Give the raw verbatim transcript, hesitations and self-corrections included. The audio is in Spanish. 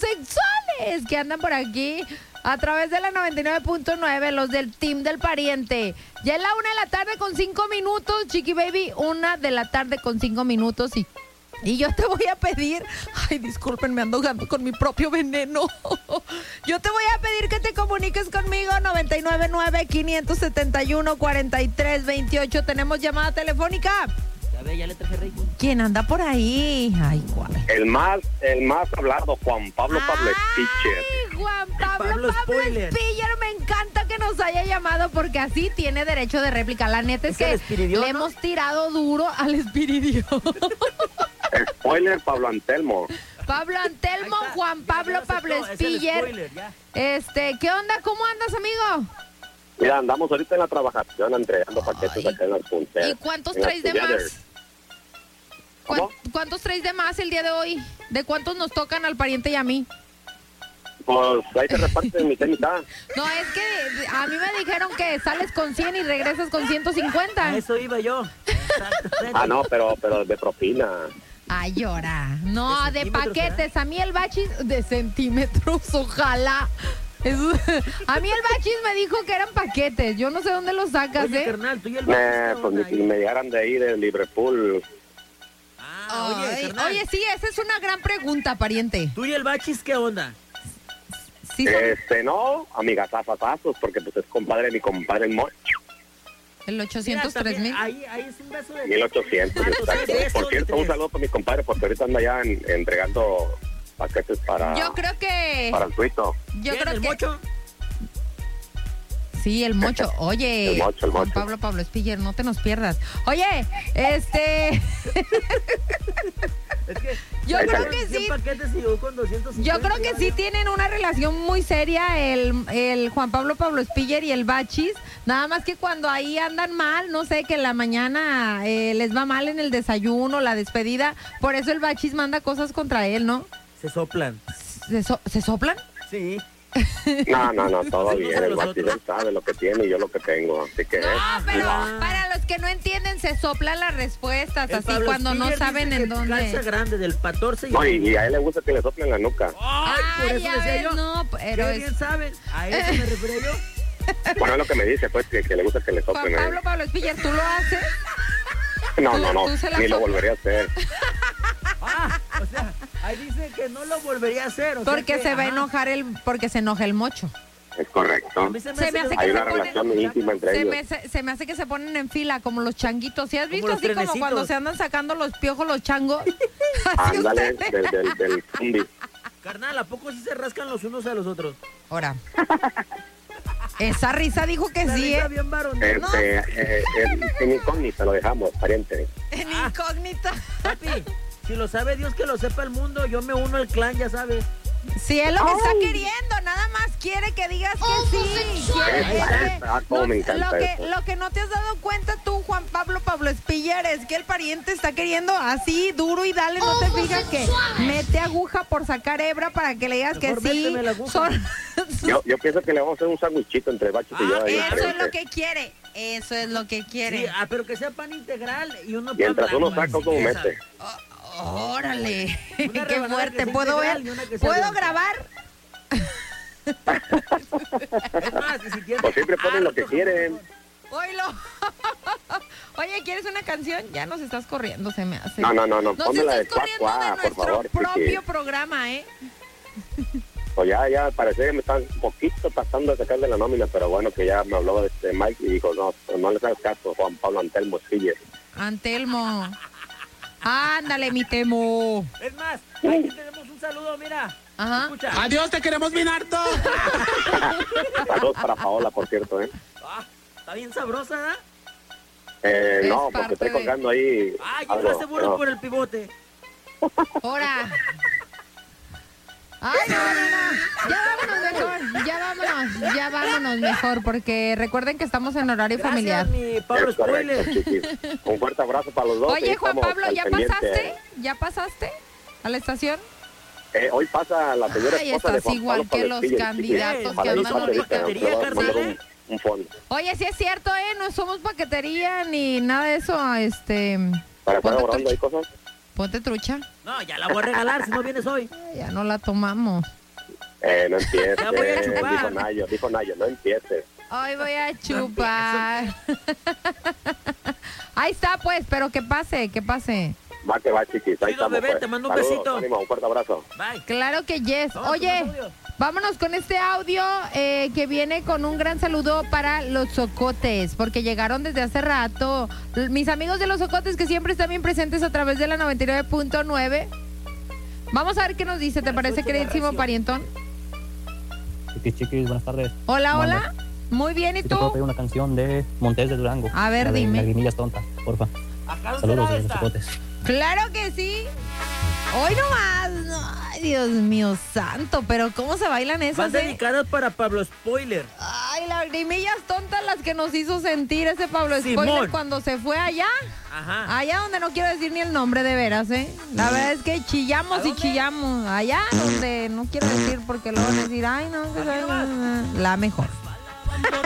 homosexuales que andan por aquí a través de la noventa y nueve punto nueve, los del Team del Pariente. Ya es la una de la tarde con cinco minutos, Chiqui Baby, una de la tarde con cinco minutos y... Y yo te voy a pedir, ay, disculpen, me ando ahogando con mi propio veneno. Yo te voy a pedir que te comuniques conmigo, noventa y nueve nueve, quinientos setenta y uno, cuarenta y tres veintiocho. Tenemos llamada telefónica. Ya ve, ya le traje rey. ¿Quién anda por ahí? Ay, ¿cuál? El más, el más hablado, Juan Pablo Pablo Spiller. Ay, Juan Pablo Pablo Pablo Spoiler. Spiller, me encanta que nos haya llamado porque así tiene derecho de réplica. La neta es, ¿Es el que Espiridión, le no? hemos tirado duro al Espiridión. Spoiler, Pablo Antelmo. Pablo Antelmo, Ahí está. Juan Ya, Pablo ya lo Pablo aceptó, es el Spiller. spoiler, ya. Este, ¿qué onda? ¿Cómo andas, amigo? Mira, andamos ahorita en la trabajación entregando paquetes Ay. acá en las punteras. ¿Y cuántos en las traes de Together. más? ¿Cuán- ¿Cómo? ¿Cuántos traes de más el día de hoy? ¿De cuántos nos tocan al pariente y a mí? Pues ahí te reparten mitad y mitad. No, es que a mí me dijeron que sales con cien y regresas con ciento cincuenta. A eso iba yo. Exacto. Ah, no, pero, pero de propina. Ay, llora. No, ¿De de, centímetros, paquetes. A mí el bachis de centímetros, ojalá. Eso- a mí el bachis me dijo que eran paquetes. Yo no sé dónde los sacas, Oye, ¿eh? carnal, tú y el Me, Batis, ¿qué pues onda ni que ahí? me llegaran de ahí de Liverpool. Ah, oye, Ay, carnal. oye, sí, esa es una gran pregunta, pariente. ¿Tú y el Bachis qué onda? Sí, son Este, no, amigasazazazos, porque pues es compadre de mi compadre el Mocho. el Mira, ochocientos tres también, mil. ahí, ahí es un beso de... mil ochocientos, Ah, tú sabes exacto. de eso, Por cierto, de un saludo para mi compadre, porque ahorita anda ya en- entregando paquetes para, Yo creo que... para el tuito. Yo ¿Quién, creo el que... mocho? Sí, el mocho. Oye, El mocho, el Juan mocho. Pablo Pablo Spiller, no te nos pierdas. Oye, este... Es que... Yo Ahí creo está. que cien sí. paquetes y yo con doscientos cincuenta. Yo creo que ya sí valió. tienen una relación muy seria el, el Juan Pablo Pablo Spiller y el Bachis. Nada más que cuando ahí andan mal, no sé, que en la mañana eh, les va mal en el desayuno, la despedida. Por eso el Bachis manda cosas contra él, ¿no? Se soplan. ¿Se, so- ¿se soplan? Sí. No, no, no, todo Sí, bien. no sé El los Bachis otros. él sabe lo que tiene y yo lo que tengo. Así que, No, pero Ah. para los que no entienden, se soplan las respuestas, El así Pablo cuando no Spiller saben dice en que dónde. Calza grande del catorce y... no, y, y a él le gusta que le soplen la nuca. Ay, por Ay, eso ya decía ves, yo. no, pero Qué es... bien saben. A eso me refería yo. Bueno, es lo que me dice, pues, que, que le gusta que le Juan soplen. Pablo ¿eh? Pablo Spiller, ¿tú lo haces? No, tú- no, no, tú se la ni lo soplas. volvería a hacer. Ah, o sea, ahí dice que no lo volvería a hacer. O sea Porque que, se va a ajá. enojar el... Porque se enoja el mocho. Es correcto. A mí se Se me hace Hay que una se ponen- relación íntima entre Se ellos. me, se, se me hace que se ponen en fila como los changuitos. ¿Sí has Como visto los así como trenecitos. cuando se andan sacando los piojos los changos? Así Ándale, ustedes. del, del, del zumbi. Carnal, ¿a poco sí se rascan los unos a los otros? Ahora. Esa risa dijo que La sí, risa ¿eh? bien varonil. Este, eh, en, en incógnita lo dejamos, pariente. En Ah. incógnita. Papi, si lo sabe Dios, que lo sepa el mundo. Yo me uno al clan, ya sabes. Sí, es lo que está queriendo. Nada más quiere que digas que sí. Quiere- Esa, es que- esa, ah, cómo no, me encanta lo, que, eso. lo que no te has dado cuenta tú, Juan Pablo Pablo Spiller, es que el pariente está queriendo así, duro y dale. No te fijas que mete aguja por sacar hebra para que le digas Mejor que sí. méteme la aguja. Son- Yo, yo pienso que le vamos a hacer un sándwichito entre Bachis y yo. Ah, ahí Eso es enfrente. lo que quiere. Eso es lo que quiere. Sí, ah, pero que sea pan integral y uno pan Mientras uno blanco, saca, así, como ya sabes. mete. Oh, órale. Una Qué rebanada fuerte. que sea ¿Puedo integral ver? y una que sea ¿Puedo blanca. grabar? Es más, y si tiene Pues siempre ponen lo que harto quieren. Oílo. Oye, ¿quieres una canción? Ya nos estás corriendo, se me hace. No, no, no, no, Nos ponme la estás de Cuac corriendo de Cuac, por nuestro favor, propio Chiqui. programa, ¿eh? Pues ya, ya, parece que me están un poquito tratando de sacar de la nómina, pero bueno, que ya me habló de este Mike y dijo, no, pues no le hagas caso, Juan Pablo Antelmo Spiller. Antelmo. Ándale, mi temo. Es más, aquí tenemos un saludo, mira. Ajá. Escucha. Adiós, te queremos bien harto. Saludos para Paola, por cierto, ¿eh? Ah, está bien sabrosa, ¿eh? Eh, Es no, parte porque estoy de- colgando ahí. Ah, algo, llegaste burro no. por el pivote. Ahora. Ay, no, no, no. Ya vámonos mejor. Ya vámonos. Ya vámonos mejor. Porque recuerden que estamos en horario Gracias, familiar. mi Pablo Es correcto, Spoiler. chiquis. Un fuerte abrazo para los dos. y Oye, Juan estamos Pablo, al ¿ya pendiente. pasaste? ¿Ya pasaste a la estación? Eh, hoy pasa la señora Ay, esposa de estás Juan igual Pablo que Pablo los Spiller, candidatos chiquis. que Para ahí andan pasa en ahorita, paquetería, le voy a mandar carnal, un, un fondo. Oye, sí es cierto, ¿eh? No somos paquetería ni nada de eso. Este. Para estar ponte ahorrando tu- ahí cosas. Ponte trucha. No, ya la voy a regalar si no vienes hoy. Ay, ya no la tomamos. Eh, no empieces. Ya voy a chupar. Dijo Nayo, dijo Nayo, no empieces. Hoy voy a chupar. Ahí está, pues, pero que pase, que pase. Va que va, chiquis. Ahí Chido, estamos, bebé, pues. te mando un Saludos, besito. ánimo, un fuerte abrazo. Bye. Claro que yes. Vamos Oye, con los audios. vámonos con este audio eh, que viene con un gran saludo para los Socotes, porque llegaron desde hace rato. L- Mis amigos de los Socotes que siempre están bien presentes a través de la noventa y nueve punto nueve. Vamos a ver qué nos dice, ¿te Las parece, ocho de queridísimo recio. parientón? Chiquis, chiquis, buenas tardes. Hola, ¿Cómo hola. andas? Muy bien, ¿y Si te puedo tú? pedir una canción de Montes de Durango. A ver, la de dime. Lagrimillas tontas, porfa. Acá no Saludos será desde los esta. Chicotes. Claro que sí. Hoy nomás. Ay, Dios mío santo, pero ¿cómo se bailan esas? Van eh? dedicadas para Pablo Spoiler. Ay, lagrimillas tontas las que nos hizo sentir ese Pablo Simón. Spoiler cuando se fue allá. Ajá. Allá donde no quiero decir ni el nombre de veras, ¿eh? La verdad es que chillamos ¿A y dónde? chillamos. Allá donde no quiero decir porque luego van a decir, ay, no, que Aquí sabe- nomás. la mejor.